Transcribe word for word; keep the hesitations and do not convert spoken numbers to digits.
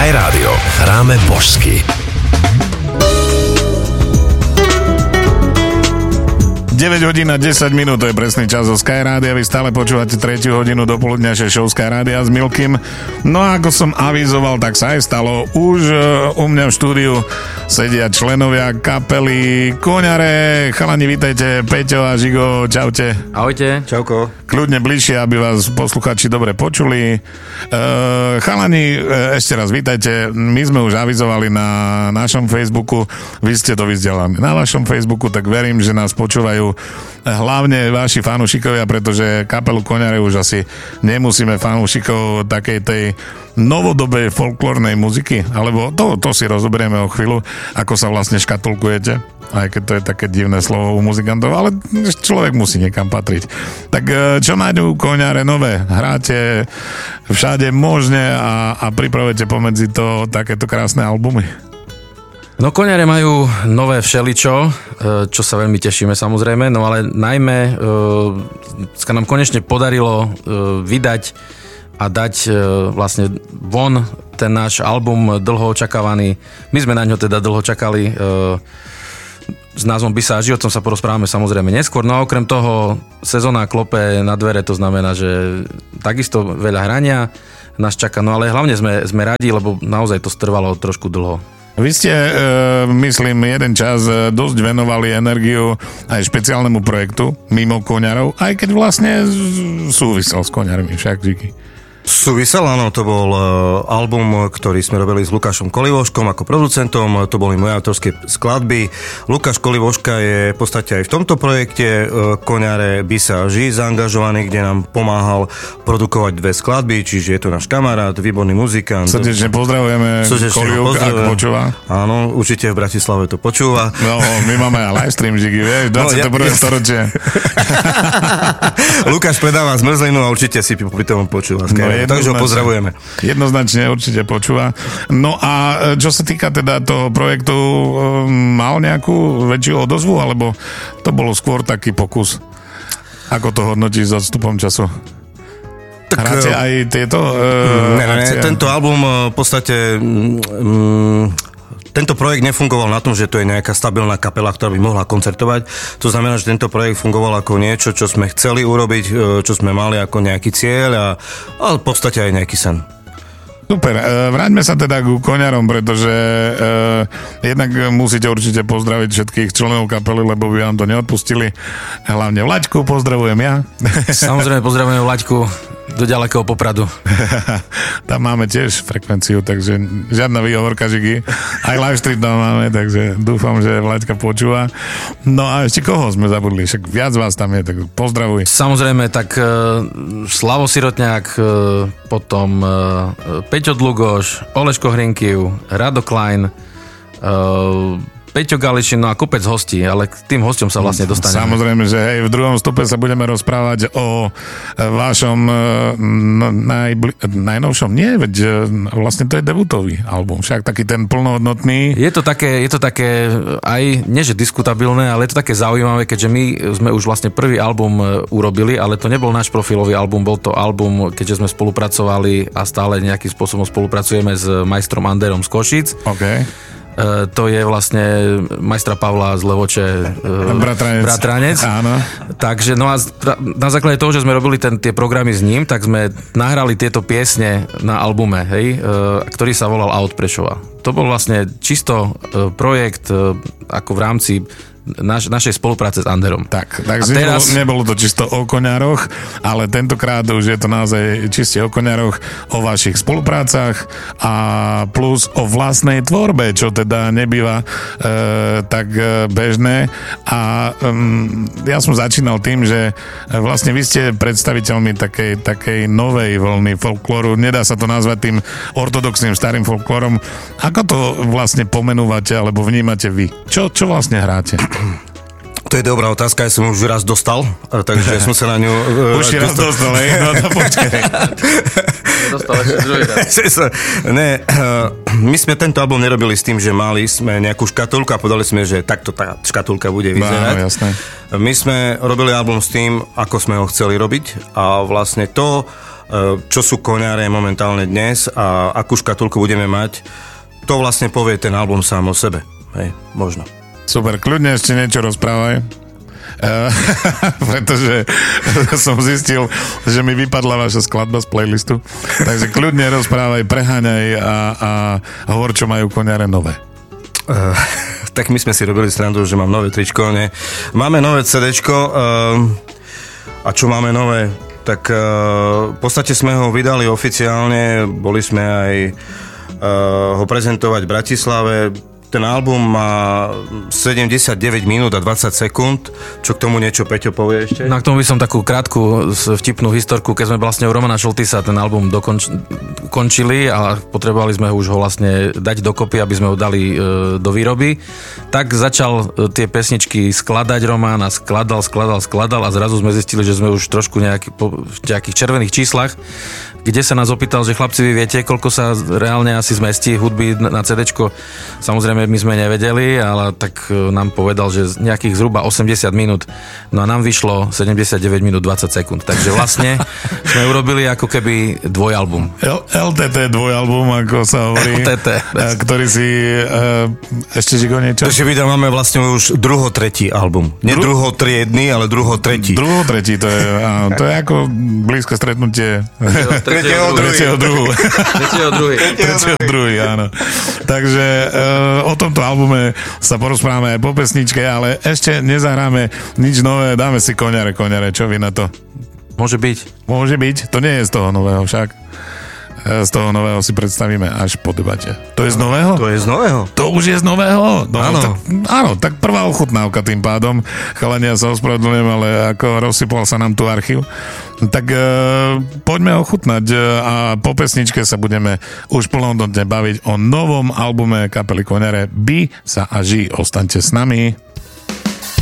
Sky Rádio. Hráme božsky. deväť hodín a desať minút, to je presný čas zo Sky Rádia. Vy stále počúvate tretiu hodinu dopoludňajšej show Sky Rádia s Milkym. No a ako som avizoval, tak sa aj stalo. Už uh, u mňa v štúdiu sedia členovia kapely Koňare. Chalani, vítajte. Peťo a Žigo, čaute. Ahojte. Čauko. Kľudne bližšie, aby vás posluchači dobre počuli. Uh, chalani, uh, ešte raz vítajte. My sme už avizovali na našom Facebooku. Vy ste to vyzdelali na vašom Facebooku, tak verím, že nás počúvajú hlavne vaši fanúšikovia, pretože kapelu Koňare už asi nemusíme fanúšikov takej tej novodobej folklórnej muziky, alebo to, to si rozoberieme o chvíľu, ako sa vlastne škatulkujete, aj keď to je také divné slovo u muzikantov, ale človek musí niekam patriť. Tak čo nájdú Koňare nové? Hráte všade možne a, a pripravujete pomedzi to takéto krásne albumy? No Koňare majú nové všeličo, čo sa veľmi tešíme samozrejme, no ale najmä sa nám konečne podarilo vydať a dať vlastne von ten náš album dlho očakávaný. My sme na ňo teda dlho čakali s názvom By sa a ži, o tom sa porozprávame samozrejme neskôr. No a okrem toho sezóna klope na dvere, to znamená, že takisto veľa hrania nás čaká, no ale hlavne sme, sme radi, lebo naozaj to strvalo trošku dlho. Vy ste, e, myslím, jeden čas dosť venovali energiu aj špeciálnemu projektu mimo Koňarov, aj keď vlastne súvisel s Koňarmi však, Žiky. Súvisel, áno, to bol album, ktorý sme robili s Lukášom Kolivoškom ako producentom, to boli moje autorské skladby. Lukáš Kolivoška je v podstate aj v tomto projekte Koňare By sa a ži zaangažovaný, kde nám pomáhal produkovať dve skladby, čiže je to náš kamarát, výborný muzikant. Srdečne pozdravujeme Koliuk, ak počúva. Áno, určite v Bratislave to počúva. No, my máme aj live stream, Žiky, vieš, dvadsiate prvé No, ja, storočie. Lukáš predáva zmrzlinu a určite si pri tom počúva. No, takže ho pozdravujeme. Jednoznačne určite počúva. No a čo sa týka teda toho projektu, mal nejakú väčšiu odozvu, alebo to bolo skôr taký pokus? Ako to hodnotíš s odstupom času? Tak, hráte aj tieto uh, ne, ne, tento album v podstate um, tento projekt nefungoval na tom, že to je nejaká stabilná kapela, ktorá by mohla koncertovať. To znamená, že tento projekt fungoval ako niečo, čo sme chceli urobiť, čo sme mali ako nejaký cieľ a, a v podstate aj nejaký sen. Super, vráťme sa teda ku Koňarom, pretože uh, jednak musíte určite pozdraviť všetkých členov kapely, lebo by vám to neodpustili. Hlavne Vlaďku, pozdravujem ja. Samozrejme pozdravujem Vlaďku do ďalekého Popradu. Tam máme tiež frekvenciu, takže žiadna výhovorka, Žiky. Aj live stream tam máme, takže dúfam, že Vlaďka počúva. No a ešte koho sme zabudli? Však viac vás tam je, tak pozdravuj. Samozrejme, tak uh, Slavo Sirotňák, uh, potom uh, Peťo Dlugoš, Oleško Hrinkiv, Rado Klein, uh, Peťo Gališin, no a kopec hostí, ale k tým hosťom sa vlastne dostaneme. Samozrejme, že hej, v druhom stupe sa budeme rozprávať o vašom no, najbli- najnovšom, nie, veď vlastne to je debutový album, však taký ten plnohodnotný. Je to také, je to také aj, nie že diskutabilné, ale je to také zaujímavé, keďže my sme už vlastne prvý album urobili, ale to nebol náš profilový album, bol to album, keďže sme spolupracovali a stále nejakým spôsobom spolupracujeme s majstrom Anderom z Košíc. OK. Uh, to je vlastne majstra Pavla z Levoče uh, bratranec. bratranec. Áno. Takže no a na základe toho, že sme robili ten, tie programy s ním, tak sme nahrali tieto piesne na albume, hej, uh, ktorý sa volal Out Prešova. To bol vlastne čisto uh, projekt uh, ako v rámci Naš, našej spolupráce s Anderom. Tak, takže teraz... nebolo, nebolo to čisto o Koňaroch, ale tentokrát už je to naozaj čiste o Koňaroch, o vašich spoluprácach a plus o vlastnej tvorbe, čo teda nebýva e, tak bežné. A um, ja som začínal tým, že vlastne vy ste predstaviteľmi takej, takej novej vlny folklóru. Nedá sa to nazvať tým ortodoxným starým folklórom. Ako to vlastne pomenúvate alebo vnímate vy? Čo, čo vlastne hráte? To je dobrá otázka, ja som už raz dostal, takže som sa na ňu... Už si raz dostal, hej? No to počkaj. Dostal ešte druhý raz. Ne, my sme tento album nerobili s tým, že mali sme nejakú škatulku a povedali sme, že takto tá škatulka bude vyzerať. No, jasné. My sme robili album s tým, ako sme ho chceli robiť a vlastne to, čo sú koňare momentálne dnes a akú škatulku budeme mať, to vlastne povie ten album sám o sebe. Hej, možno. Super, kľudne ešte niečo rozprávaj. Uh, pretože som zistil, že mi vypadla vaša skladba z playlistu. Takže kľudne rozprávaj, preháňaj a, a hovor, čo majú koňare nové. Uh, tak my sme si robili srandu, že mám nové tričko. Ne? Máme nové CDčko uh, a čo máme nové? Tak uh, v podstate sme ho vydali oficiálne, boli sme aj uh, ho prezentovať v Bratislave. Ten album má sedemdesiatdeväť minút a dvadsať sekúnd. Čo k tomu niečo Peťo povie ešte? No k tomu by som takú krátku vtipnú historku, keď sme vlastne u Romana Šoltisa ten album dokonč- končili a potrebovali sme už ho vlastne dať dokopy, aby sme ho dali e, do výroby, tak začal tie pesničky skladať Roman a skladal, skladal, skladal a zrazu sme zistili, že sme už trošku nejaký, po, v nejakých červených číslach, kde sa nás opýtal, že chlapci, vy viete, koľko sa reálne asi zmestí hudby na CDčko. Samozrejme, my sme nevedeli, ale tak nám povedal, že nejakých zhruba osemdesiat minút. No a nám vyšlo sedemdesiatdeväť minút dvadsať sekúnd. Takže vlastne sme urobili ako keby dvojalbum. L- LTT dvojalbum, ako sa hovorí. el té té. Ktorý si... Uh, ešte Žigo niečo? Takže vydáme vlastne už druho-tretí album. Nie Dru- druho-triedny, ale druho-tretí. Druho-tretí, to je, áno, to je ako blízke stretnutie... Tretieho Tretieho druhu. Tretieho druhý. Tretieho druhý, áno. Takže uh, o tomto albume sa porozprávame aj po pesničke, ale ešte nezahráme nič nové, dáme si koňare, koňare, čo vy na to? Môže byť. Môže byť, to nie je z toho nového však. Z toho nového si predstavíme až po debate. To je z nového? To je z nového. To už je z nového? No, áno. Tak, áno, tak prvá ochutnávka tým pádom. Chalania, sa ospravedlňujem, ale ako rozsypal sa nám tu archív. Tak e, poďme ochutnať e, a po pesničke sa budeme už plnohodnotne baviť o novom albume kapely Koňare By sa a ži. Ostaňte s nami.